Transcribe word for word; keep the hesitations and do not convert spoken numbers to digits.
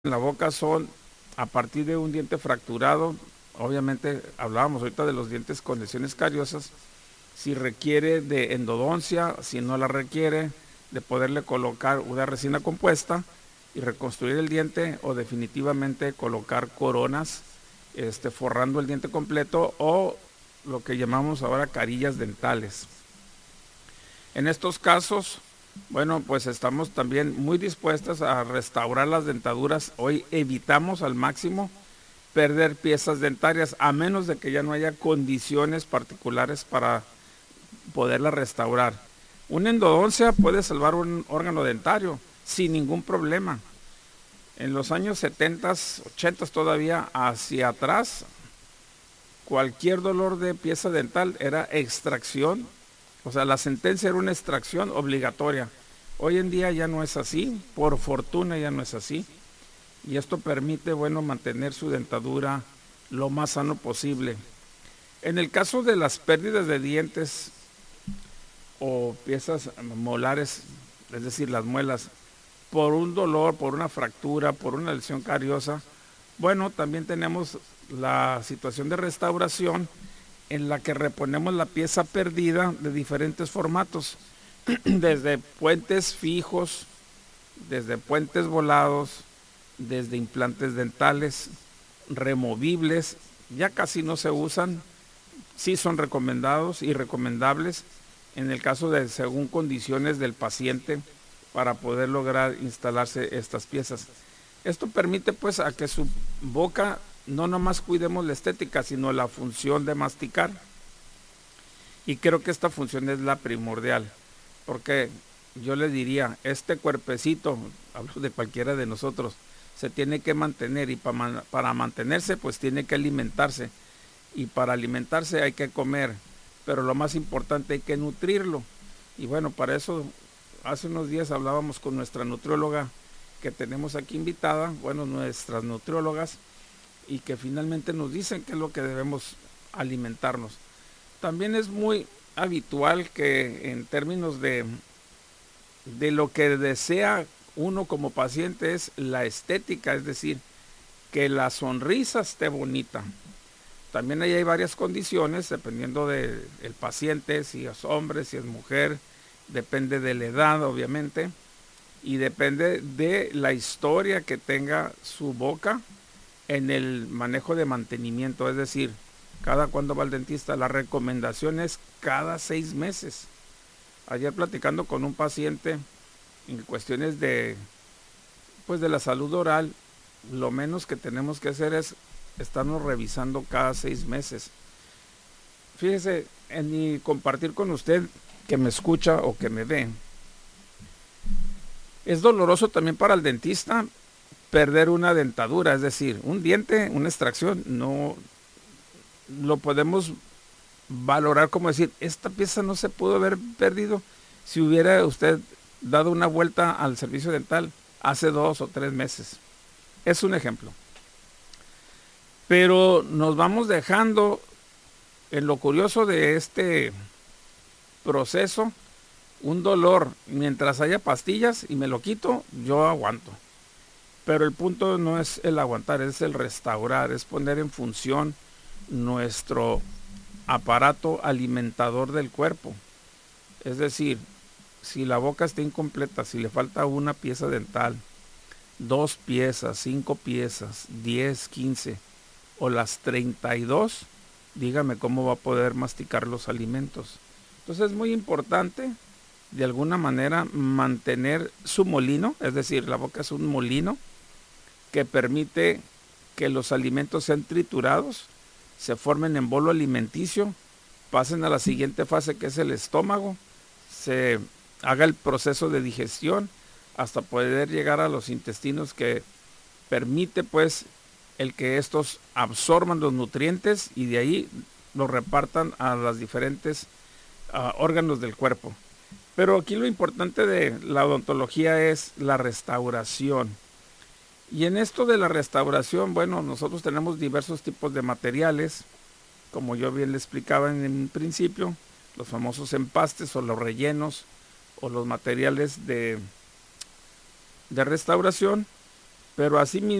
en la boca son a partir de un diente fracturado. Obviamente hablábamos ahorita de los dientes con lesiones cariosas, si requiere de endodoncia, si no la requiere, de poderle colocar una resina compuesta y reconstruir el diente, o definitivamente colocar coronas, este, forrando el diente completo, o lo que llamamos ahora carillas dentales. En estos casos, bueno, pues estamos también muy dispuestas a restaurar las dentaduras. Hoy evitamos al máximo perder piezas dentarias, a menos de que ya no haya condiciones particulares para poderla restaurar. Una endodoncia puede salvar un órgano dentario sin ningún problema. En los años setenta, ochenta todavía hacia atrás, cualquier dolor de pieza dental era extracción. O sea, la sentencia era una extracción obligatoria. Hoy en día ya no es así, por fortuna ya no es así. Y esto permite, bueno, mantener su dentadura lo más sano posible. En el caso de las pérdidas de dientes o piezas molares, es decir, las muelas, por un dolor, por una fractura, por una lesión cariosa, bueno, también tenemos la situación de restauración en la que reponemos la pieza perdida de diferentes formatos, desde puentes fijos, desde puentes volados, desde implantes dentales, removibles, ya casi no se usan, sí son recomendados y recomendables en el caso de según condiciones del paciente para poder lograr instalarse estas piezas. Esto permite pues a que su boca no nomás cuidemos la estética, sino la función de masticar. Y creo que esta función es la primordial, porque yo le diría, este cuerpecito, hablo de cualquiera de nosotros, se tiene que mantener, y para, para mantenerse pues tiene que alimentarse, y para alimentarse hay que comer, pero lo más importante hay que nutrirlo. Y bueno, para eso hace unos días hablábamos con nuestra nutrióloga que tenemos aquí invitada, bueno, nuestras nutriólogas, y que finalmente nos dicen qué es lo que debemos alimentarnos. También es muy habitual que en términos de, de lo que desea uno como paciente es la estética, es decir, que la sonrisa esté bonita. También ahí hay varias condiciones, dependiendo del paciente, si es hombre, si es mujer, depende de la edad, obviamente, y depende de la historia que tenga su boca en el manejo de mantenimiento, es decir, cada cuando va al dentista. La recomendación es cada seis meses. Ayer platicando con un paciente en cuestiones de, pues de la salud oral, lo menos que tenemos que hacer es estarnos revisando cada seis meses. Fíjese, en mi compartir con usted que me escucha o que me ve, es doloroso también para el dentista perder una dentadura, es decir, un diente, una extracción, no lo podemos valorar como decir, esta pieza no se pudo haber perdido si hubiera usted dado una vuelta al servicio dental hace dos o tres meses. Es un ejemplo. Pero nos vamos dejando, en lo curioso de este proceso, un dolor. Mientras haya pastillas y me lo quito, yo aguanto. Pero el punto no es el aguantar, es el restaurar, es poner en función nuestro aparato alimentador del cuerpo. Es decir, si la boca está incompleta, si le falta una pieza dental, dos piezas, cinco piezas, diez, quince o las treinta y dos, dígame cómo va a poder masticar los alimentos. Entonces es muy importante de alguna manera mantener su molino, es decir, la boca es un molino que permite que los alimentos sean triturados, se formen en bolo alimenticio, pasen a la siguiente fase que es el estómago, se haga el proceso de digestión hasta poder llegar a los intestinos, que permite pues el que estos absorban los nutrientes y de ahí los repartan a los diferentes uh, órganos del cuerpo. Pero aquí lo importante de la odontología es la restauración. Y en esto de la restauración, bueno, nosotros tenemos diversos tipos de materiales, como yo bien le explicaba en un principio, los famosos empastes o los rellenos o los materiales de, de restauración. pero así mismo